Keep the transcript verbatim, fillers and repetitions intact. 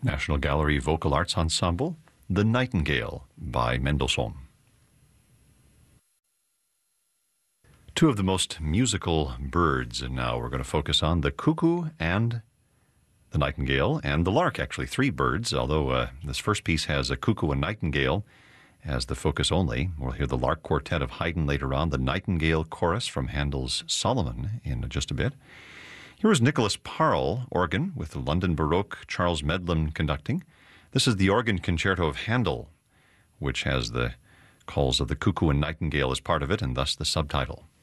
National Gallery Vocal Arts Ensemble, The Nightingale by Mendelssohn. Two of the most musical birds, and now we're going to focus on the cuckoo and the nightingale, and the lark, actually, three birds, although uh, this first piece has a cuckoo and nightingale as the focus only. We'll hear the lark quartet of Haydn later on, the nightingale chorus from Handel's Solomon in just a bit. Here is Nicholas Parle, organ, with the London Baroque Charles Medlin conducting. This is the organ concerto of Handel, which has the calls of the cuckoo and nightingale as part of it, and thus the subtitle.